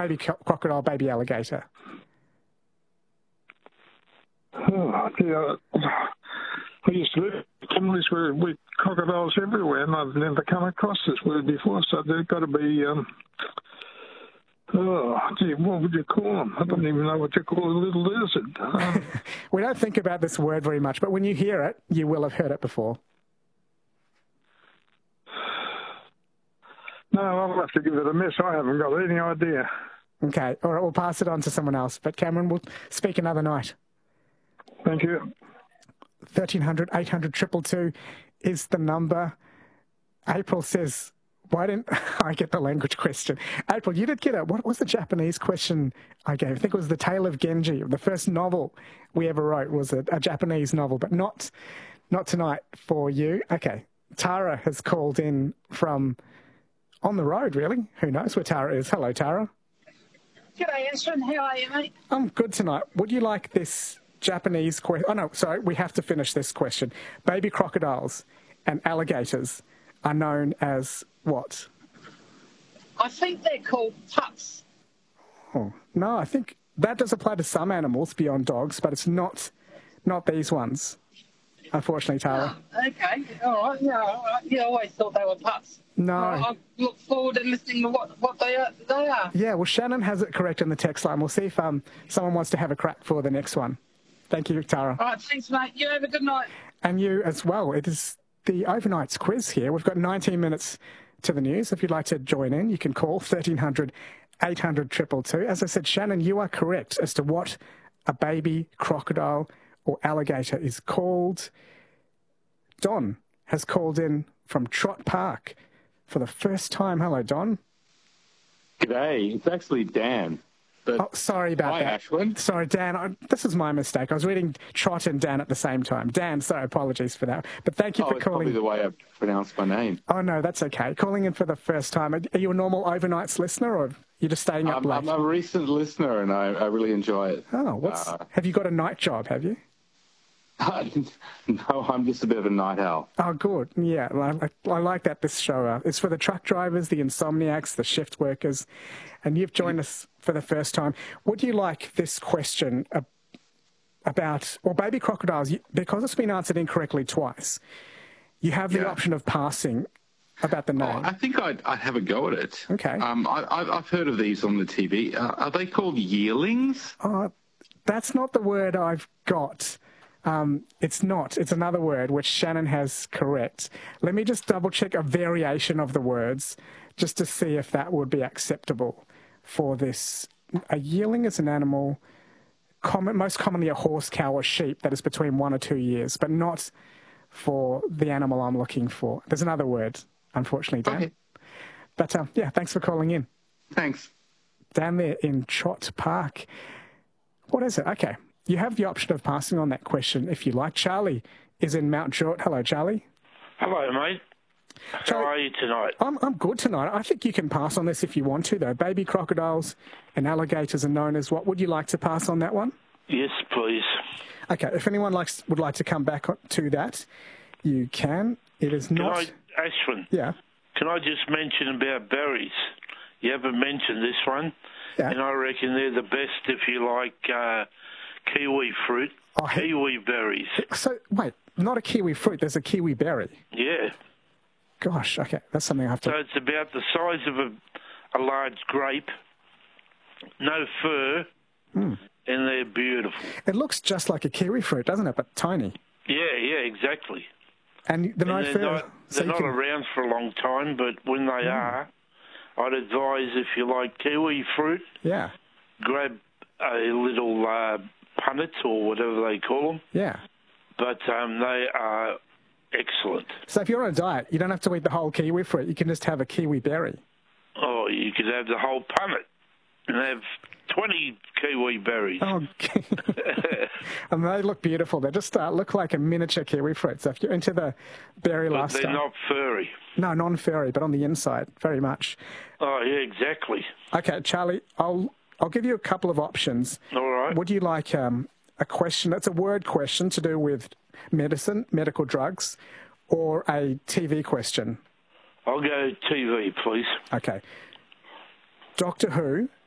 baby crocodile, baby alligator? Oh, yeah. I used to live in communities with crocodiles everywhere, and I've never come across this word before, so there's got to be, what would you call them? I don't even know what you call a little lizard. We don't think about this word very much, but when you hear it, you will have heard it before. No, I'll have to give it a miss. I haven't got any idea. Okay, all right, we'll pass it on to someone else. But Cameron, we'll speak another night. Thank you. 1300 800 222 is the number. April says, why didn't I get the language question? April, you did get it. What was the Japanese question I gave? I think it was The Tale of Genji. The first novel we ever wrote was a Japanese novel, but not tonight for you. Okay, Tara has called in from on the road, really. Who knows where Tara is? Hello, Tara. G'day, Ashton. How are you, mate? I'm good tonight. Would you like this Japanese question? Oh, no, sorry. We have to finish this question. Baby crocodiles and alligators are known as what? I think they're called pups. Oh, no, I think that does apply to some animals beyond dogs, but it's not these ones, unfortunately, Tara. Oh, okay, all right. Yeah, all right. Yeah, I always thought they were pups. No. I look forward to listening to what they are. Yeah, well, Shannon has it correct in the text line. We'll see if someone wants to have a crack for the next one. Thank you, Tara. All right, thanks, mate. You have a good night. And you as well. It is the Overnights quiz here. We've got 19 minutes to the news. If you'd like to join in, you can call 1300 800 222. As I said, Shannon, you are correct as to what a baby crocodile or alligator is called. Don has called in from Trott Park for the first time. Hello, Don. G'day. It's actually Dan. Oh, sorry about that. Ashwin. Sorry, Dan. This is my mistake. I was reading Trot and Dan at the same time. Dan, sorry, apologies for that. But thank you for it's calling. Probably the way I pronounce my name. Oh, no, that's okay. Calling in for the first time. Are you a normal Overnights listener, or you're just staying up late? I'm a recent listener, and I really enjoy it. Oh, have you got a night job, have you? No, I'm just a bit of a night owl. Oh, good. Yeah, I like that this show is for the truck drivers, the insomniacs, the shift workers, and you've joined us for the first time. Would you like this question about baby crocodiles, because it's been answered incorrectly twice, you have the option of passing about the name? I think I'd have a go at it. Okay. I've heard of these on the TV. Are they called yearlings? That's not the word I've got. It's not. It's another word, which Shannon has correct. Let me just double-check a variation of the words just to see if that would be acceptable for this. A yearling is an animal, most commonly a horse, cow, or sheep that is between 1 or 2 years, but not for the animal I'm looking for. There's another word, unfortunately, Dan. Okay. But, thanks for calling in. Thanks. Down there in Trott Park. What is it? Okay. You have the option of passing on that question if you like. Charlie is in Mount Druitt. Hello, Charlie. Hello, mate. How are you tonight? I'm good tonight. I think you can pass on this if you want to, though. Baby crocodiles and alligators are known as what? Would you like to pass on that one? Yes, please. Okay, if anyone would like to come back to that, you can. It is not... Ashwin? Yeah? Can I just mention about berries? You haven't mentioned this one. Yeah. And I reckon they're the best if you like kiwi fruit. Kiwi berries. So, wait, not a kiwi fruit, there's a kiwi berry? Yeah. Gosh, okay, that's something I have to... So it's about the size of a large grape, no fur, and they're beautiful. It looks just like a kiwi fruit, doesn't it, but tiny? Yeah, exactly. And the no fur... They're not around for a long time, but when they are, I'd advise if you like kiwi fruit, grab a little punnet or whatever they call them. Yeah. But they are excellent. So if you're on a diet, you don't have to eat the whole kiwi fruit. You can just have a kiwi berry. Oh, you could have the whole punnet and have 20 kiwi berries. Oh, and they look beautiful. They just look like a miniature kiwi fruit. So if you're into the berry lifestyle... They're not furry. No, non-furry, but on the inside, very much. Oh, yeah, exactly. Okay, Charlie, I'll give you a couple of options. All right. Would you like a question? It's a word question to do with medicine, medical drugs, or a TV question? I'll go TV, please. Okay. Doctor Who